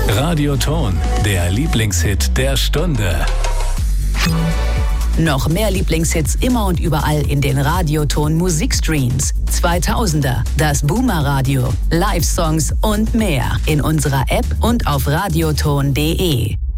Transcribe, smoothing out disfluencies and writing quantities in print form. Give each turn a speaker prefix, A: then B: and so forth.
A: Radioton, der Lieblingshit der Stunde.
B: Noch mehr Lieblingshits immer und überall in den Radioton Musikstreams. 2000er, das Boomer Radio, Live-Songs und mehr in unserer App und auf radioton.de.